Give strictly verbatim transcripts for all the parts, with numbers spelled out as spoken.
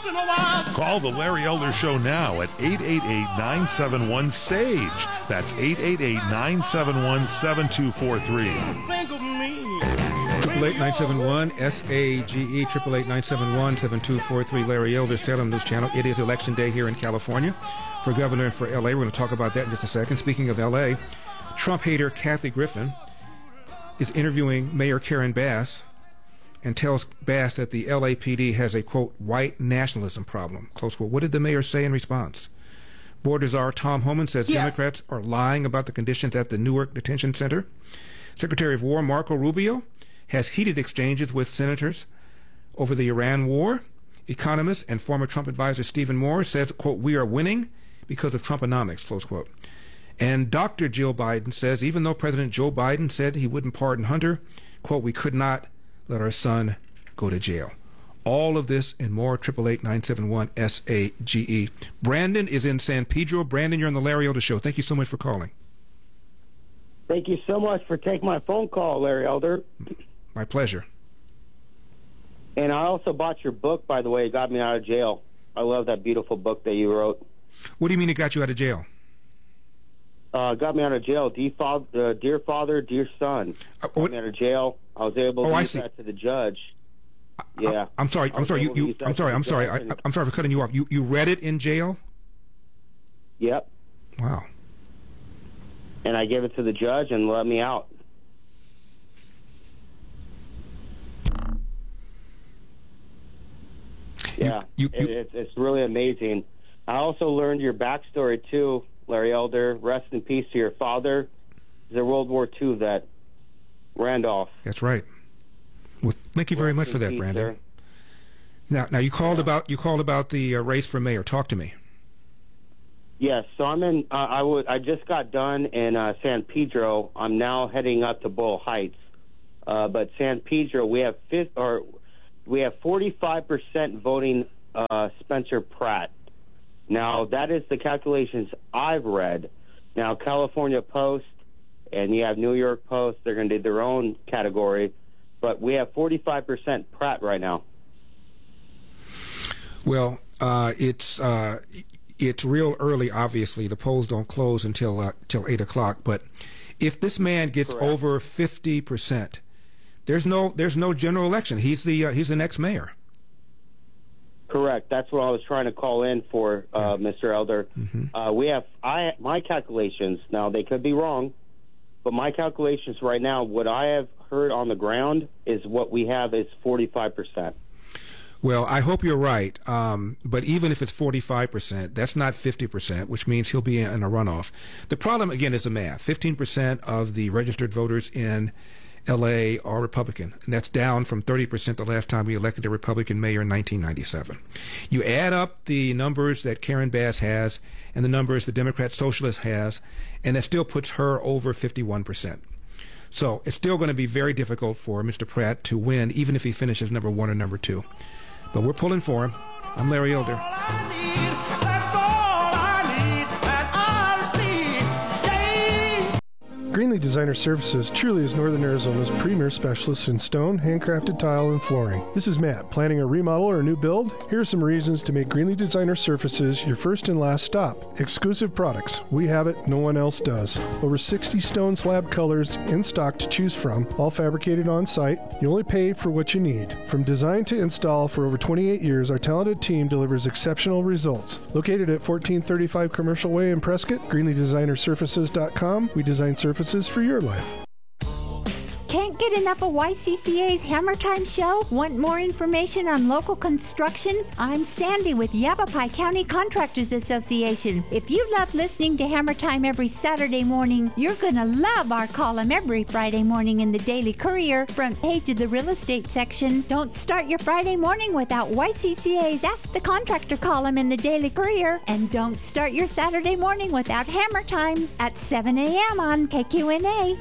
once in a while. Call the Larry Elder Show now at eight eight eight, nine seven one, S A G E. That's eight eight eight, nine seven one, seven two four three. Think of me. Triple eight nine seven one S A G E. Triple eight nine seven one seven two four three. Larry Elder, Salem News Channel. It is election day here in California for governor and for L A. We're going to talk about that in just a second. Speaking of L A, Trump hater Kathy Griffin is interviewing Mayor Karen Bass and tells Bass that the L A P D has a, quote, white nationalism problem, close quote. What did the mayor say in response? Board czar Tom Homan says yes. Democrats are lying about the conditions at the Newark Detention Center. Secretary of War Marco Rubio has heated exchanges with senators over the Iran war. Economist and former Trump advisor Stephen Moore says, quote, we are winning because of Trumponomics, close quote. And Doctor Jill Biden says, even though President Joe Biden said he wouldn't pardon Hunter, quote, we could not let our son go to jail. All of this and more, eight eight eight, nine seven one, S A G E. Brandon is in San Pedro. Brandon, you're on the Larry Elder Show. Thank you so much for calling. Thank you so much for taking my phone call, Larry Elder. My pleasure. And I also bought your book, by the way. It got me out of jail. I love that beautiful book that you wrote. What do you mean it got you out of jail? Uh, got me out of jail. Dear Father, uh, dear, father, dear Son. Uh, got me out of jail. I was able to oh, use that to the judge. Yeah. I, I'm sorry. I'm sorry. You, you, I'm sorry. I'm sorry. I, I'm sorry for cutting you off. You, you read it in jail? Yep. Wow. And I gave it to the judge and let me out. Yeah, you, you, it, it's, it's really amazing. I also learned your backstory, too, Larry Elder. Rest in peace to your father. He's a World War Two vet, Randolph. That's right. Well, thank you very Rest much for that, peace, Brandon. Sir. Now, now you called yeah. about you called about the uh, race for mayor. Talk to me. Yes, so I'm in. Uh, I would. I just got done in uh, San Pedro. I'm now heading up to Boyle Heights. Uh, but San Pedro, we have fifth, or we have forty-five percent voting uh, Spencer Pratt. Now that is the calculations I've read. Now California Post and you have New York Post. They're going to do their own category, but we have forty-five percent Pratt right now. Well, uh, it's. Uh, It's real early, obviously. The polls don't close until uh, till eight o'clock. But if this man gets Correct. over fifty percent, there's no there's no general election. He's the uh, he's the next mayor. Correct. That's what I was trying to call in for, uh, yeah. Mister Elder. Mm-hmm. Uh, we have I my calculations now. They could be wrong, but my calculations right now, what I have heard on the ground is what we have is forty-five percent. Well, I hope you're right. Um, but even if it's forty-five percent, that's not fifty percent, which means he'll be in a runoff. The problem, again, is the math. fifteen percent of the registered voters in L A are Republican, and that's down from thirty percent the last time we elected a Republican mayor in nineteen ninety-seven. You add up the numbers that Karen Bass has and the numbers the Democrat Socialist has, and that still puts her over fifty-one percent. So it's still going to be very difficult for Mister Pratt to win, even if he finishes number one or number two. But we're pulling for him. I'm Larry Elder. Greenlee Designer Services truly is Northern Arizona's premier specialist in stone, handcrafted tile, and flooring. This is Matt. Planning a remodel or a new build? Here are some reasons to make Greenlee Designer Services your first and last stop. Exclusive products. We have it. No one else does. Over sixty stone slab colors in stock to choose from, all fabricated on site. You only pay for what you need. From design to install for over twenty-eight years, our talented team delivers exceptional results. Located at fourteen thirty-five Commercial Way in Prescott, Greenlee Designer Surfaces dot com. We design surfaces for your life. Can't get enough of Y C C A's Hammer Time show? Want more information on local construction? I'm Sandy with Yavapai County Contractors Association. If you love listening to Hammer Time every Saturday morning, you're going to love our column every Friday morning in the Daily Courier, front page of the real estate section. Don't start your Friday morning without Y C C A's Ask the Contractor column in the Daily Courier. And don't start your Saturday morning without Hammer Time at seven a.m. on K Q N A.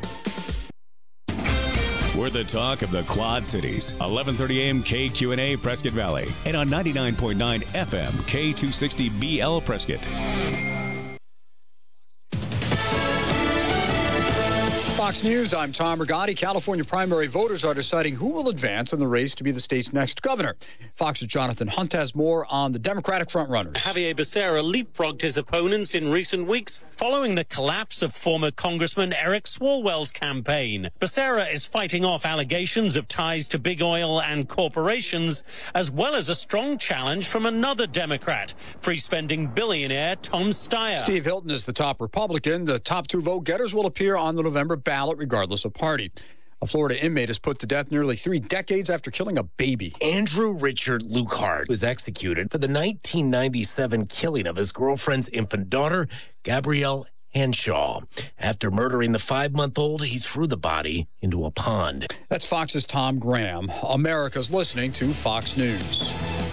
We're the talk of the Quad Cities. eleven thirty a.m. K Q N A Prescott Valley. And on ninety-nine point nine F M K two sixty B L Prescott. Fox News, I'm Tom Rigotti. California primary voters are deciding who will advance in the race to be the state's next governor. Fox's Jonathan Hunt has more on the Democratic frontrunners. Javier Becerra leapfrogged his opponents in recent weeks following the collapse of former Congressman Eric Swalwell's campaign. Becerra is fighting off allegations of ties to big oil and corporations, as well as a strong challenge from another Democrat, free-spending billionaire Tom Steyer. Steve Hilton is the top Republican. The top two vote-getters will appear on the November ballot regardless of party. A Florida inmate is put to death nearly three decades after killing a baby. Andrew Richard Lukehart was executed for the nineteen ninety-seven killing of his girlfriend's infant daughter, Gabrielle Henshaw. After murdering the five-month-old, he threw the body into a pond. That's Fox's Tom Graham. America's listening to Fox News.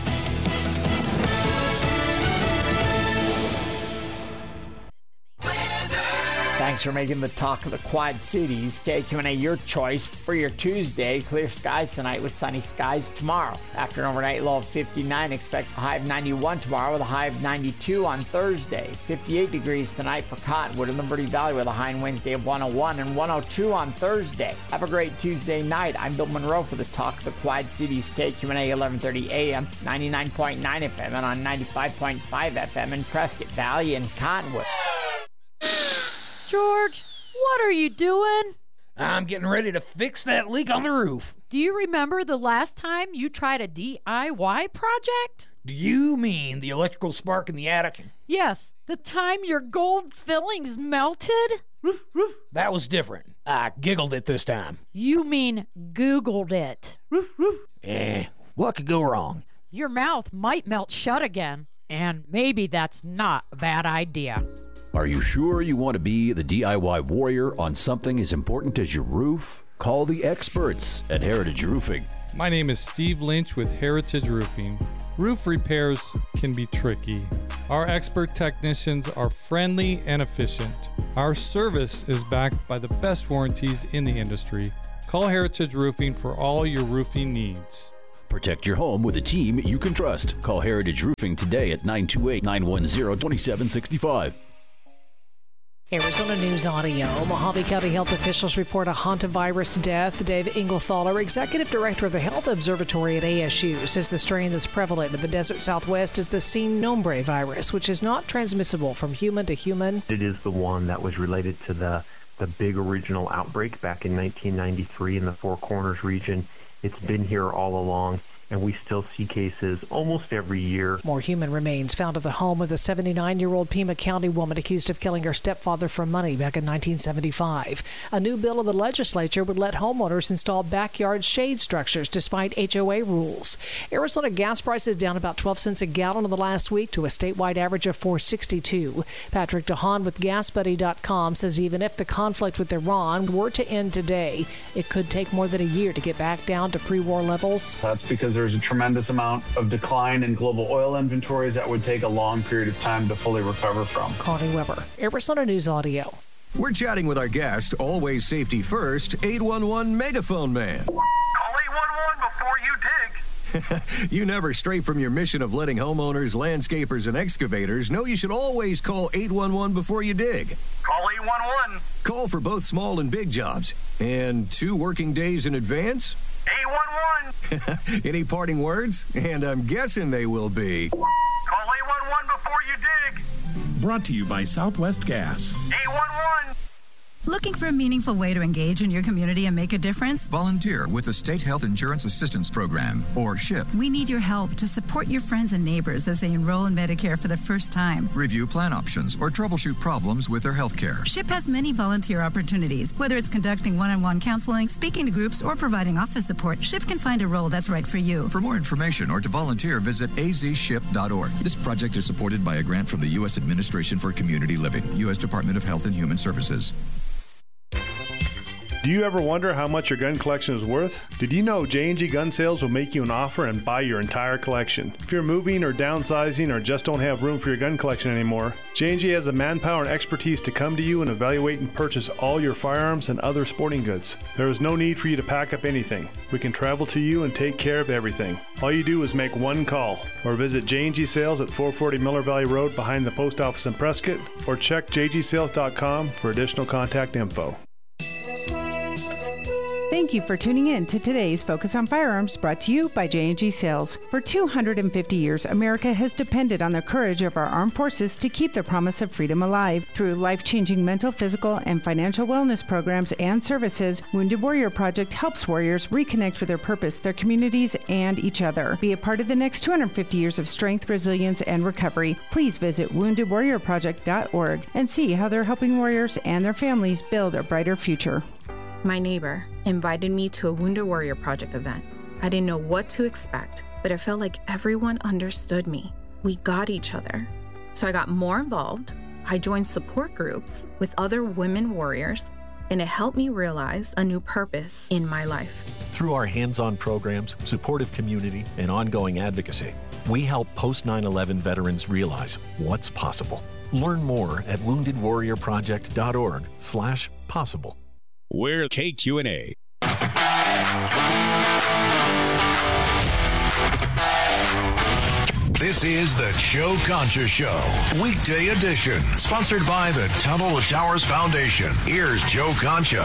Thanks for making the talk of the Quad Cities. K Q and A, your choice for your Tuesday. Clear skies tonight with sunny skies tomorrow. After an overnight low of fifty-nine, expect a high of ninety-one tomorrow with a high of ninety-two on Thursday. fifty-eight degrees tonight for Cottonwood and Liberty Valley with a high on Wednesday of one oh one and one oh two on Thursday. Have a great Tuesday night. I'm Bill Monroe for the talk of the Quad Cities. K Q and A, eleven thirty A M, ninety-nine point nine F M and on ninety-five point five F M in Prescott Valley and Cottonwood. George, what are you doing? I'm getting ready to fix that leak on the roof. Do you remember the last time you tried a D I Y project? Do you mean the electrical spark in the attic? Yes, the time your gold fillings melted? Roof, roof. That was different. I giggled it this time. You mean Googled it. Roof, roof. Eh, what could go wrong? Your mouth might melt shut again, and maybe that's not a bad idea. Are you sure you want to be the D I Y warrior on something as important as your roof? Call the experts at Heritage Roofing. My name is Steve Lynch with Heritage Roofing. Roof repairs can be tricky. Our expert technicians are friendly and efficient. Our service is backed by the best warranties in the industry. Call Heritage Roofing for all your roofing needs. Protect your home with a team you can trust. Call Heritage Roofing today at nine two eight, nine one zero, two seven six five. Arizona News Audio. Mojave County health officials report a hantavirus death. Dave Engelthaler, executive director of the Health Observatory at A S U, says the strain that's prevalent in the desert Southwest is the Sin Nombre virus, which is not transmissible from human to human. It is the one that was related to the, the big original outbreak back in nineteen ninety-three in the Four Corners region. It's been here all along, and we still see cases almost every year. More human remains found at the home of the seventy-nine-year-old Pima County woman accused of killing her stepfather for money back in nineteen seventy-five. A new bill in the legislature would let homeowners install backyard shade structures despite H O A rules. Arizona gas prices down about twelve cents a gallon in the last week to a statewide average of four sixty-two. Patrick DeHaan with gas buddy dot com says even if the conflict with Iran were to end today, it could take more than a year to get back down to pre-war levels. That's because there's a tremendous amount of decline in global oil inventories that would take a long period of time to fully recover from. Connie Weber, Arizona News Audio. We're chatting with our guest, always safety first, eight one one Megaphone Man. Call eight one one before you dig. You never stray from your mission of letting homeowners, landscapers, and excavators know you should always call eight one one before you dig. Call eight one one. Call for both small and big jobs. And two working days in advance? eight one one. Any parting words? And I'm guessing they will be. Call eight one one before you dig. Brought to you by Southwest Gas. eight one one. Looking for a meaningful way to engage in your community and make a difference? Volunteer with the State Health Insurance Assistance Program, or SHIP. We need your help to support your friends and neighbors as they enroll in Medicare for the first time. Review plan options or troubleshoot problems with their health care. SHIP has many volunteer opportunities. Whether it's conducting one-on-one counseling, speaking to groups, or providing office support, SHIP can find a role that's right for you. For more information or to volunteer, visit a z ship dot org. This project is supported by a grant from the U S Administration for Community Living, U S Department of Health and Human Services. Do you ever wonder how much your gun collection is worth? Did you know J and G Gun Sales will make you an offer and buy your entire collection? If you're moving or downsizing or just don't have room for your gun collection anymore, J and G has the manpower and expertise to come to you and evaluate and purchase all your firearms and other sporting goods. There is no need for you to pack up anything. We can travel to you and take care of everything. All you do is make one call or visit J and G Sales at four forty Miller Valley Road behind the post office in Prescott, or check j g sales dot com for additional contact info. Thank you for tuning in to today's Focus on Firearms, brought to you by J and G Sales. For two hundred fifty years, America has depended on the courage of our armed forces to keep the promise of freedom alive. Through life-changing mental, physical, and financial wellness programs and services, Wounded Warrior Project helps warriors reconnect with their purpose, their communities, and each other. Be a part of the next two hundred fifty years of strength, resilience, and recovery. Please visit wounded warrior project dot org and see how they're helping warriors and their families build a brighter future. My neighbor invited me to a Wounded Warrior Project event. I didn't know what to expect, but it felt like everyone understood me. We got each other. So I got more involved. I joined support groups with other women warriors, and it helped me realize a new purpose in my life. Through our hands-on programs, supportive community, and ongoing advocacy, we help post nine eleven veterans realize what's possible. Learn more at wounded warrior project dot org slash possible. We're K Q and A. This is the Joe Concha Show, weekday edition, sponsored by the Tunnel to Towers Foundation. Here's Joe Concha.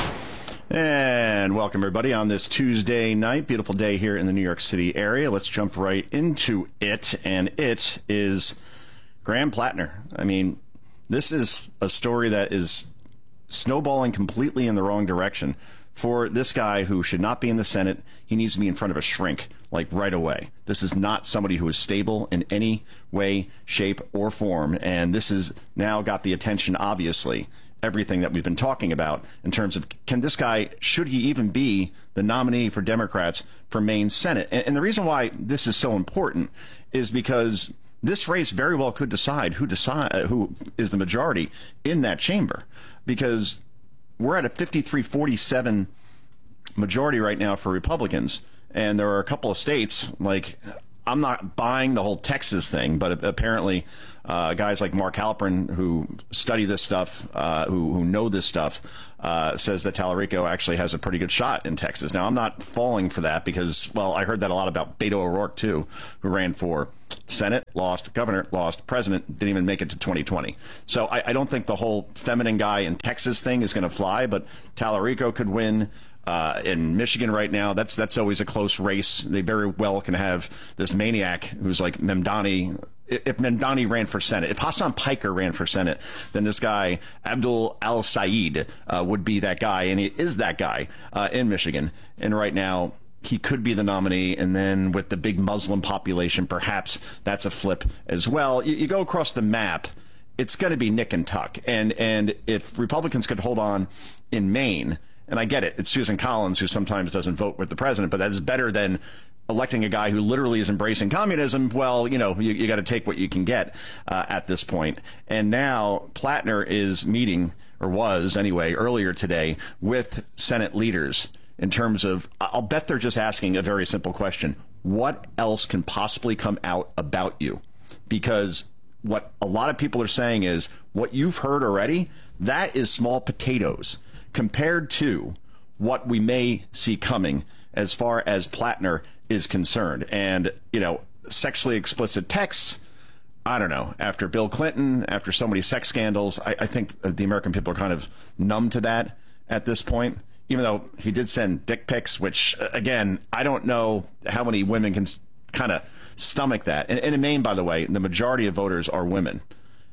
And welcome, everybody, on this Tuesday night. Beautiful day here in the New York City area. Let's jump right into it, and it is Graham Plattner. I mean, this is a story that is snowballing completely in the wrong direction. For this guy who should not be in the Senate, he needs to be in front of a shrink, like right away. This is not somebody who is stable in any way, shape, or form, and this has now got the attention, obviously, everything that we've been talking about in terms of, can this guy, should he even be the nominee for Democrats for Maine Senate? And, and the reason why this is so important is because this race very well could decide who decide uh, who is the majority in that chamber, because we're at a fifty-three forty-seven majority right now for Republicans, and there are a couple of states, like, I'm not buying the whole Texas thing, but apparently uh, guys like Mark Halperin, who study this stuff, uh, who, who know this stuff, uh, says that Tallarico actually has a pretty good shot in Texas. Now, I'm not falling for that because, well, I heard that a lot about Beto O'Rourke, too, who ran for Senate, lost, governor, lost, president, didn't even make it to twenty twenty. So I, I don't think the whole feminine guy in Texas thing is going to fly, but Tallarico could win. Uh, in Michigan right now, that's that's always a close race. They very well can have this maniac who's like Memdani. If Memdani ran for Senate, if Hassan Piker ran for Senate, then this guy, Abdul Al-Sayed, uh, would be that guy, and he is that guy uh, in Michigan. And right now, he could be the nominee, and then with the big Muslim population, perhaps that's a flip as well. You, you go across the map, it's going to be nick and tuck. And, and if Republicans could hold on in Maine, and I get it, it's Susan Collins who sometimes doesn't vote with the president, but that is better than electing a guy who literally is embracing communism. Well, you know, you, you got to take what you can get uh, at this point. And now Plattner is meeting, or was anyway, earlier today with Senate leaders in terms of, I'll bet they're just asking a very simple question. What else can possibly come out about you? Because what a lot of people are saying is, what you've heard already, that is small potatoes compared to what we may see coming as far as Plattner is concerned. And, you know, sexually explicit texts, I don't know, after Bill Clinton, after so many sex scandals, I, I think the American people are kind of numb to that at this point, even though he did send dick pics, which, again, I don't know how many women can kind of stomach that. And, and in Maine, by the way, the majority of voters are women.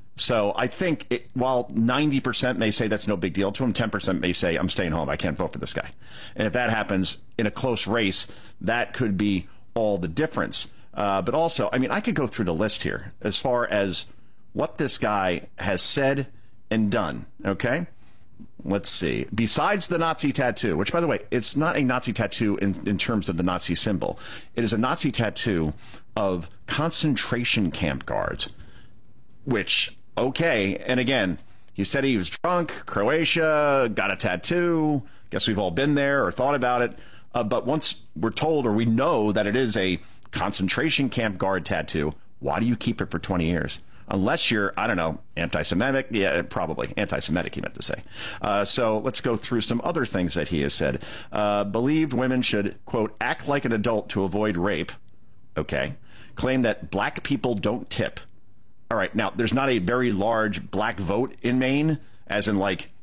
So I think it, while ninety percent may say that's no big deal to him, ten percent may say, I'm staying home, I can't vote for this guy. And if that happens in a close race, that could be all the difference. Uh, but also, I mean, I could go through the list here as far as what this guy has said and done, okay? Let's see. Besides the Nazi tattoo, which, by the way, it's not a Nazi tattoo in, in terms of the Nazi symbol. It is a Nazi tattoo of concentration camp guards, which... Okay, and again, he said he was drunk, Croatia, got a tattoo. Guess we've all been there or thought about it. Uh, but once we're told or we know that it is a concentration camp guard tattoo, why do you keep it for twenty years? Unless you're, I don't know, anti-Semitic. Yeah, probably anti-Semitic, he meant to say. Uh, so let's go through some other things that he has said. Uh, believed women should, quote, act like an adult to avoid rape. Okay. Claim that black people don't tip. All right, now, there's not a very large black vote in Maine, as in, like,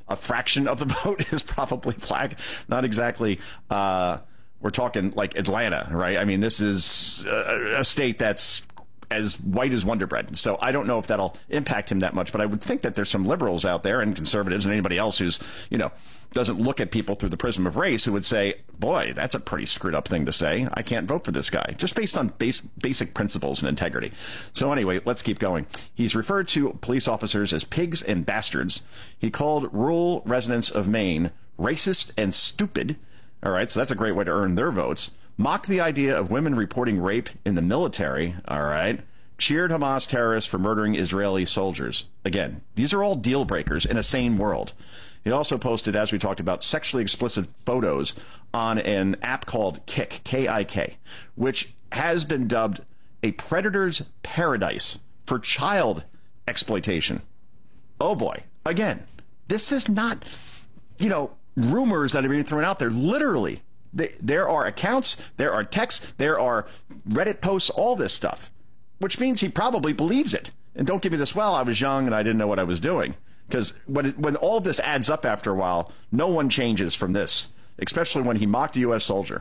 a fraction of the vote is probably black. Not exactly. Uh, we're talking like Atlanta, right? I mean, this is a, a state that's as white as Wonder Bread. So I don't know if that'll impact him that much, but I would think that there's some liberals out there and conservatives and anybody else who's, you know, doesn't look at people through the prism of race who would say, boy, that's a pretty screwed up thing to say. I can't vote for this guy, just based on base, basic principles and integrity. So anyway, let's keep going. He's referred to police officers as pigs and bastards. He called rural residents of Maine racist and stupid. All right, so that's a great way to earn their votes. Mocked the idea of women reporting rape in the military. All right. Cheered Hamas terrorists for murdering Israeli soldiers. Again, these are all deal breakers in a sane world. He also posted, as we talked about, sexually explicit photos on an app called Kik, K I K, which has been dubbed a predator's paradise for child exploitation. Oh boy. Again, this is not, you know, rumors that are being thrown out there. Literally, there are accounts, there are texts, there are Reddit posts, all this stuff, which means he probably believes it. And don't give me this, well, I was young and I didn't know what I was doing. Because when, it, when all of this adds up after a while, no one changes from this, especially when he mocked a U S soldier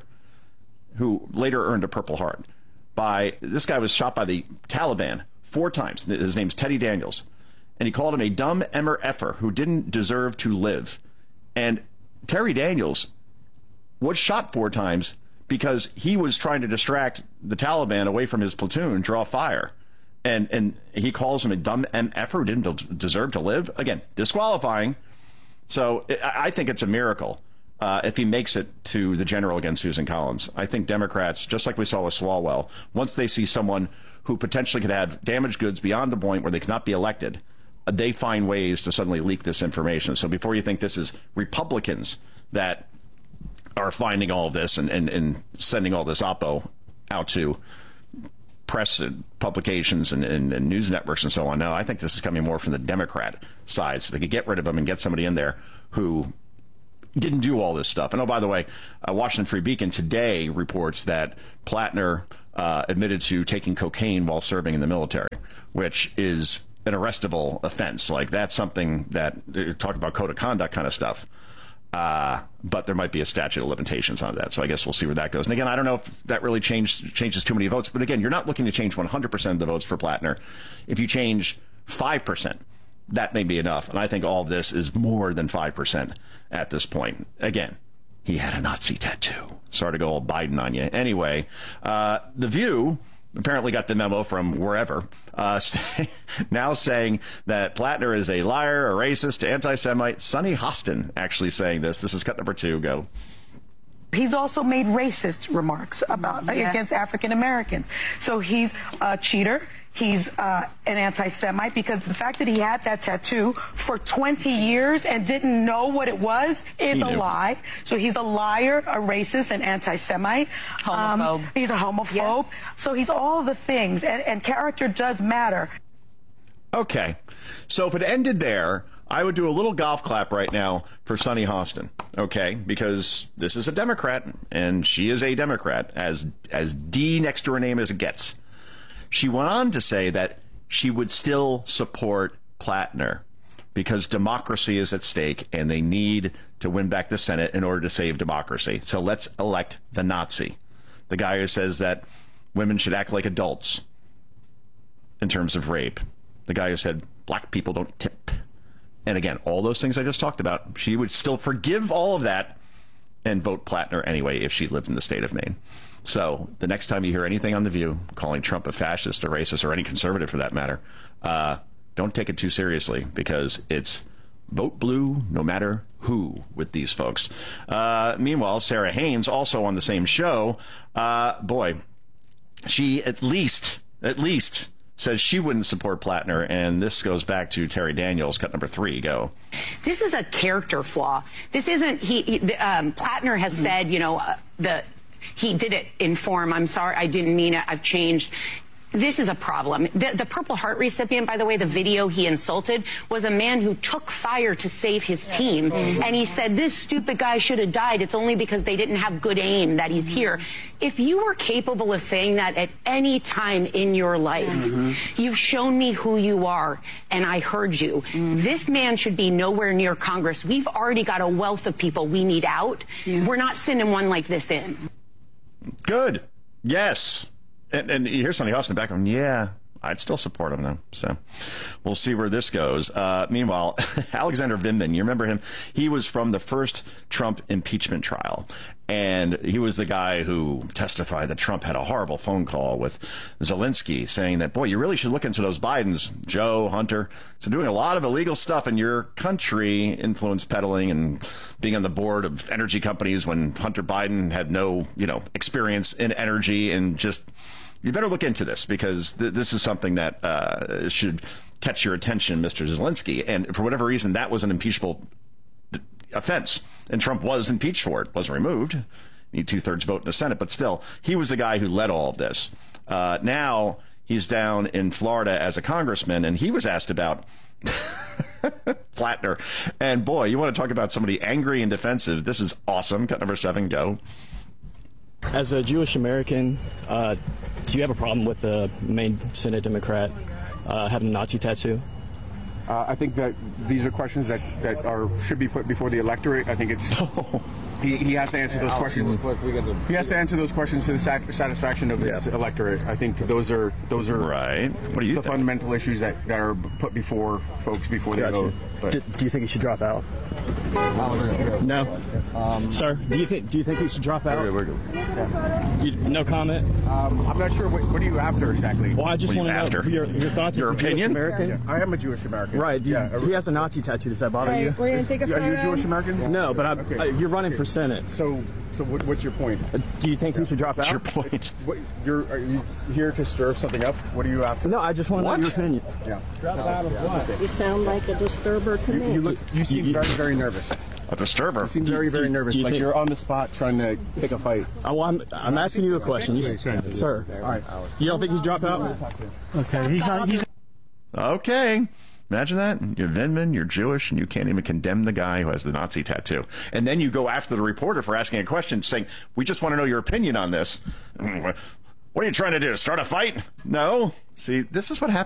who later earned a Purple Heart. By this guy was shot by the Taliban four times. His name's Teddy Daniels. And he called him a dumb emmer effer who didn't deserve to live. And Terry Daniels was shot four times because he was trying to distract the Taliban away from his platoon, draw fire. And and he calls him a dumb M F who didn't deserve to live. Again, disqualifying. So I think it's a miracle uh, if he makes it to the general against Susan Collins. I think Democrats, just like we saw with Swalwell, once they see someone who potentially could have damaged goods beyond the point where they cannot be elected, they find ways to suddenly leak this information. So before you think this is Republicans that are finding all of this and, and, and sending all this oppo out to press and publications and, and, and news networks and so on. No, I think this is coming more from the Democrat side, so they could get rid of them and get somebody in there who didn't do all this stuff. And oh, by the way, uh, Washington Free Beacon today reports that Plattner uh, admitted to taking cocaine while serving in the military, which is an arrestable offense. Like, that's something that they're talking about code of conduct kind of stuff. Uh, but there might be a statute of limitations on that. So I guess we'll see where that goes. And again, I don't know if that really changed, changes too many votes. But again, you're not looking to change one hundred percent of the votes for Plattner. If you change five percent, that may be enough. And I think all of this is more than five percent at this point. Again, he had a Nazi tattoo. Sorry to go all Biden on you. Anyway, uh, The View apparently got the memo from wherever, uh, say, now saying that Plattner is a liar, a racist, anti-Semite. Sunny Hostin actually saying this. This is cut number two. Go. He's also made racist remarks about yeah. against African Americans. So he's a cheater. He's uh, an anti-Semite, because the fact that he had that tattoo for twenty years and didn't know what it was is a lie. So he's a liar, a racist, an anti-Semite. Homophobe. Um, he's a homophobe. Yeah. So he's all the things, and, and character does matter. Okay. So if it ended there, I would do a little golf clap right now for Sunny Hostin, okay? Because this is a Democrat, and she is a Democrat, as as D next to her name as it gets. She went on to say that she would still support Plattner because democracy is at stake and they need to win back the Senate in order to save democracy. So let's elect the Nazi, the guy who says that women should act like adults in terms of rape, the guy who said black people don't tip. And again, all those things I just talked about, she would still forgive all of that and vote Plattner anyway if she lived in the state of Maine. So the next time you hear anything on The View calling Trump a fascist or racist, or any conservative for that matter, uh, don't take it too seriously, because it's vote blue no matter who with these folks. Uh, meanwhile, Sarah Haynes, also on the same show, uh, boy, she at least, at least says she wouldn't support Plattner, and this goes back to Terry Daniels, cut number three. Go. This is a character flaw. This isn't, he, he um, Plattner has said, you know, uh, the... He did it in form. I'm sorry, I didn't mean it. I've changed. This is a problem. The, the Purple Heart recipient, by the way, the video he insulted, was a man who took fire to save his team. Mm-hmm. And he said, this stupid guy should have died. It's only because they didn't have good aim that he's here. If you were capable of saying that at any time in your life, mm-hmm. you've shown me who you are, and I heard you. Mm-hmm. This man should be nowhere near Congress. We've already got a wealth of people we need out. Yeah. We're not sending one like this in. Good. Yes. And, and you hear somebody else in the background, yeah, I'd still support him, though. So we'll see where this goes. Uh, meanwhile, Alexander Vindman, you remember him? He was from the first Trump impeachment trial. And he was the guy who testified that Trump had a horrible phone call with Zelensky saying that, boy, you really should look into those Bidens, Joe, Hunter. So doing a lot of illegal stuff in your country, influence peddling and being on the board of energy companies when Hunter Biden had no, you know, experience in energy, and just, you better look into this because th- this is something that uh, should catch your attention, Mister Zelensky. And for whatever reason, that was an impeachable offense, and Trump was impeached for it, wasn't removed. Need two-thirds vote in the Senate, but still, he was the guy who led all of this. Uh, now he's down in Florida as a congressman, and he was asked about Plattner. And boy, you want to talk about somebody angry and defensive. This is awesome. Cut number seven, go. As a Jewish American, uh, do you have a problem with the main Senate Democrat uh, having a Nazi tattoo? Uh, I think that these are questions that, that are should be put before the electorate. I think it's he, he has to answer those questions. He has to answer those questions to the sat- satisfaction of his yeah. electorate. I think those are those are right. What do you the think? Fundamental issues that, that are put before folks before they Got vote. Do, do you think he should drop out? No, um, sir. Do you think do you think he should drop out? We're good. Yeah. You, no comment. Um, I'm not sure. What, what are you after exactly? Well, I just want to know your, your thoughts. Your as a opinion? Jewish American. Yeah, I am a Jewish American. Right. Do you, yeah. He has a Nazi tattoo. Does that bother Hey, you? We're gonna take a photo. Are you a Jewish American? No, but I, okay. I, you're running okay. for Senate. So, so what, what's your point? Uh, do you think he should drop What's out? your point? What, you're are you here to stir something up? What are you after? No, I just want to know your opinion. Yeah. Drop out of what? You sound like a disturber to You, me. you look. You seem You- very, very nervous. A disturber. You seem very, very do- nervous. do you like think- you're on the spot trying to pick a fight. Oh, well, I'm, I'm asking you a question, you, sir. All right. You don't think he's drop out? Okay. He's not. He's Okay. Imagine that. You're Vindman, you're Jewish, and you can't even condemn the guy who has the Nazi tattoo. And then you go after the reporter for asking a question, saying, we just want to know your opinion on this. What are you trying to do? Start a fight? No. See, this is what happens.